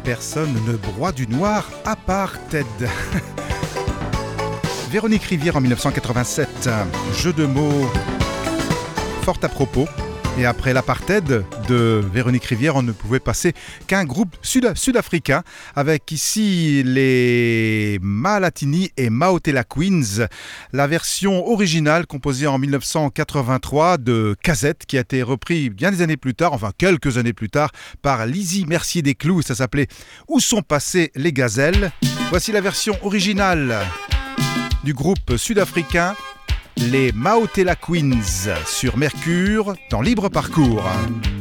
personne ne broie du noir à part Ted. Véronique Rivière en 1987, jeu de mots fort à propos. Et après l'apartheid de Véronique Rivière, on ne pouvait passer qu'un groupe sud-africain avec ici les Malatini et Maotela Queens. La version originale composée en 1983 de Casette qui a été repris bien des années plus tard, enfin quelques années plus tard, par Lizzie Mercier des Clous. Ça s'appelait « Où sont passées les gazelles ?» Voici la version originale du groupe sud-africain les Maotela Queens sur Mercure dans Libre Parcours.